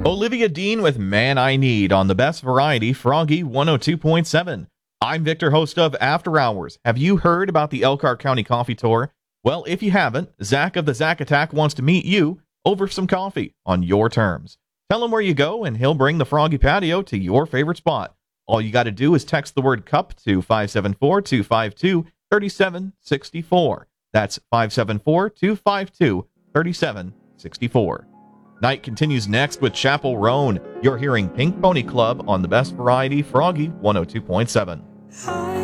Olivia Dean with Man I Need on the best variety, Froggy 102.7. I'm Victor, host of After Hours. Have you heard about the Elkhart County Coffee Tour? Well, if you haven't, Zach of the Zach Attack wants to meet you over some coffee on your terms. Tell him where you go, and he'll bring the Froggy Patio to your favorite spot. All you got to do is text the word cup to 574-252-3764. That's 574-252-3764. Night continues next with Chapel Roan. You're hearing Pink Pony Club on the best variety, Froggy 102.7.